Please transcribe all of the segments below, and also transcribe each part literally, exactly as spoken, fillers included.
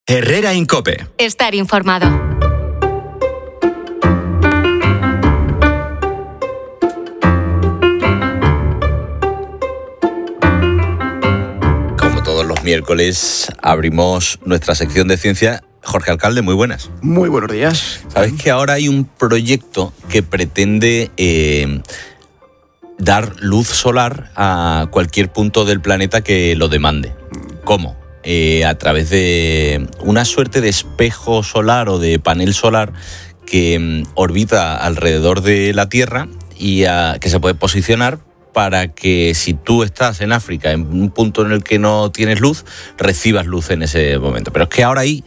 Herrera en COPE. Estar informado. Como todos los miércoles, abrimos nuestra sección de ciencia. Jorge Alcalde, muy buenas. Muy buenos días. ¿Sabes que ahora hay un proyecto que pretende eh, dar luz solar a cualquier punto del planeta que lo demande? ¿Cómo? Eh, a través de una suerte de espejo solar o de panel solar que um, orbita alrededor de la Tierra y uh, que se puede posicionar para que si tú estás en África, en un punto en el que no tienes luz, recibas luz en ese momento. Pero es que ahora hay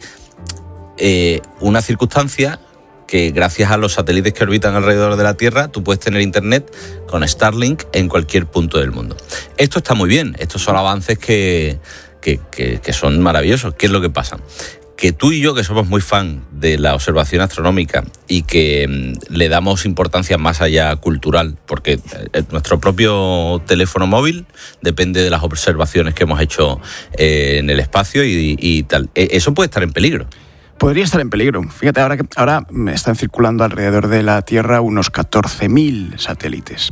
eh, una circunstancia que gracias a los satélites que orbitan alrededor de la Tierra, tú puedes tener internet con Starlink en cualquier punto del mundo. Esto está muy bien, estos son avances que... Que, que, que son maravillosos. ¿Qué es lo que pasa? Que tú y yo, que somos muy fan de la observación astronómica y que mmm, le damos importancia más allá cultural, porque nuestro propio teléfono móvil depende de las observaciones que hemos hecho eh, en el espacio y, y tal. Eso puede estar en peligro. Podría estar en peligro. Fíjate, ahora, que, ahora están circulando alrededor de la Tierra unos catorce mil satélites.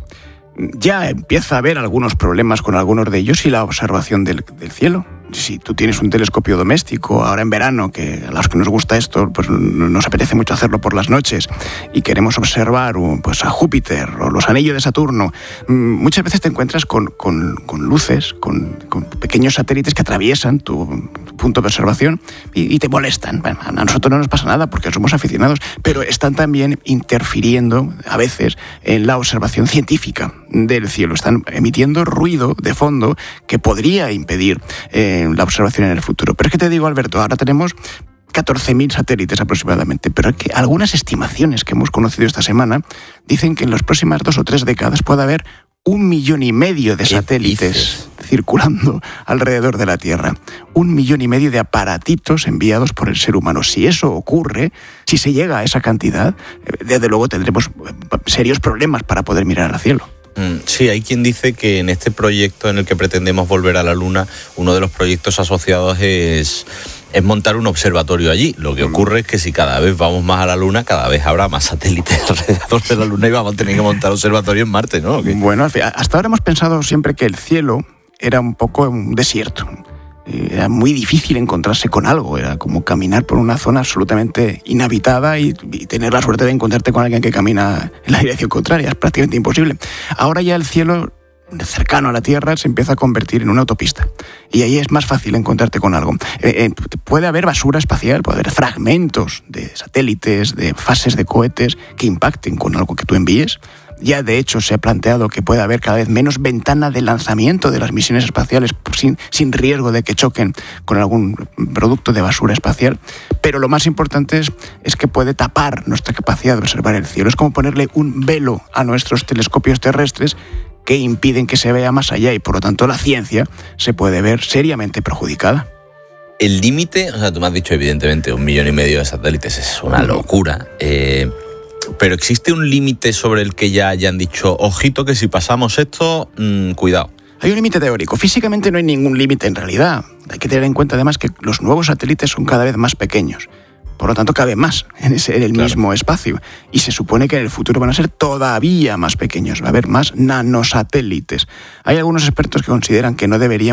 Ya empieza a haber algunos problemas con algunos de ellos y la observación del, del cielo. Si tú tienes un telescopio doméstico, ahora en verano, que a los que nos gusta esto, pues nos apetece mucho hacerlo por las noches, y queremos observar pues, a Júpiter o los anillos de Saturno, muchas veces te encuentras con, con, con luces, con, con pequeños satélites que atraviesan tu, tu punto de observación y, y te molestan. Bueno, a nosotros no nos pasa nada porque somos aficionados, pero están también interfiriendo a veces en la observación científica del cielo. Están emitiendo ruido de fondo que podría impedir eh, la observación en el futuro. Pero es que te digo, Alberto, ahora tenemos catorce mil satélites aproximadamente, pero es que algunas estimaciones que hemos conocido esta semana dicen que en las próximas dos o tres décadas puede haber un millón y medio de satélites circulando alrededor de la Tierra. Un millón y medio de aparatitos enviados por el ser humano. Si eso ocurre, si se llega a esa cantidad, desde luego tendremos serios problemas para poder mirar al cielo. Sí, hay quien dice que en este proyecto en el que pretendemos volver a la Luna, uno de los proyectos asociados es, es montar un observatorio allí. Lo que ocurre es que si cada vez vamos más a la Luna, cada vez habrá más satélites alrededor de la Luna y vamos a tener que montar observatorio en Marte, ¿no? ¿Qué? Bueno, hasta ahora hemos pensado siempre que el cielo era un poco un desierto. Era muy difícil encontrarse con algo, era como caminar por una zona absolutamente inhabitada y, y tener la suerte de encontrarte con alguien que camina en la dirección contraria, es prácticamente imposible. Ahora ya el cielo cercano a la Tierra se empieza a convertir en una autopista y ahí es más fácil encontrarte con algo. Eh, eh, puede haber basura espacial, puede haber fragmentos de satélites, de fases de cohetes que impacten con algo que tú envíes. Ya de hecho se ha planteado que puede haber cada vez menos ventana de lanzamiento de las misiones espaciales sin, sin riesgo de que choquen con algún producto de basura espacial. Pero lo más importante es, es que puede tapar nuestra capacidad de observar el cielo. Es como ponerle un velo a nuestros telescopios terrestres que impiden que se vea más allá y por lo tanto la ciencia se puede ver seriamente perjudicada. El límite, o sea, tú me has dicho evidentemente un millón y medio de satélites, es una locura. Eh... Pero ¿existe un límite sobre el que ya hayan dicho, ojito que si pasamos esto, mmm, cuidado? Hay un límite teórico. Físicamente no hay ningún límite en realidad. Hay que tener en cuenta además que los nuevos satélites son cada vez más pequeños. Por lo tanto, cabe más en, ese, en el claro. mismo espacio. Y se supone que en el futuro van a ser todavía más pequeños. Va a haber más nanosatélites. Hay algunos expertos que consideran que no deberían